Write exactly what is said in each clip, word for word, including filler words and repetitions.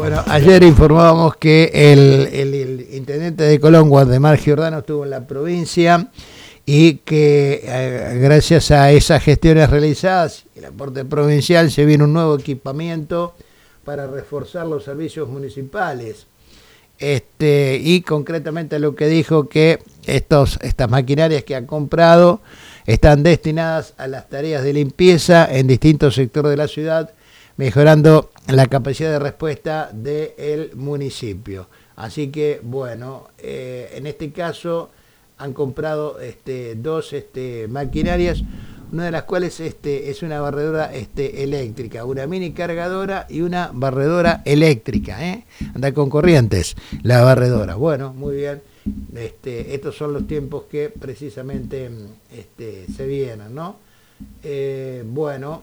Bueno, ayer informábamos que el, el, el intendente de Colón, Waldemar Giordano, estuvo en la provincia y que eh, gracias a esas gestiones realizadas, el aporte provincial, se viene un nuevo equipamiento para reforzar los servicios municipales. Este, y concretamente lo que dijo que estos, estas maquinarias que ha comprado están destinadas a las tareas de limpieza en distintos sectores de la ciudad, mejorando la capacidad de respuesta del municipio. Así que, bueno, eh, en este caso han comprado este, dos este, maquinarias, una de las cuales este, es una barredora este, eléctrica, una mini cargadora y una barredora eléctrica, ¿eh? Anda con corrientes, la barredora. Bueno, muy bien. Este, estos son los tiempos que precisamente este, se vienen, ¿no? Eh, bueno.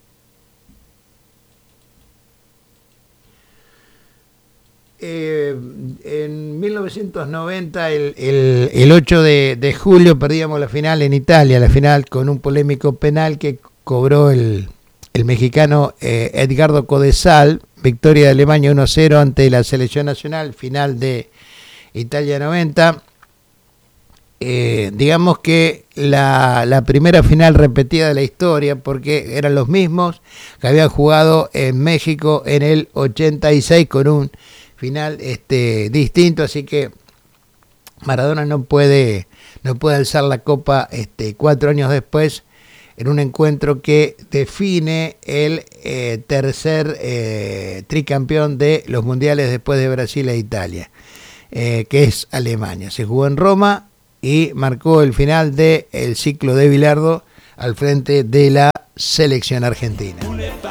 Eh, en mil novecientos noventa, el, el, el ocho de, de julio, perdíamos la final en Italia, la final con un polémico penal que cobró el, el mexicano eh, Edgardo Codesal, victoria de Alemania uno a cero ante la selección nacional, final de Italia noventa. Eh, digamos que la, la primera final repetida de la historia, porque eran los mismos que habían jugado en México en el ochenta y seis con un final este distinto, así que Maradona no puede no puede alzar la copa este cuatro años después en un encuentro que define el eh, tercer eh, tricampeón de los mundiales después de Brasil e Italia, eh, que es Alemania. Se jugó en Roma y marcó el final del ciclo de Bilardo al frente de la selección argentina.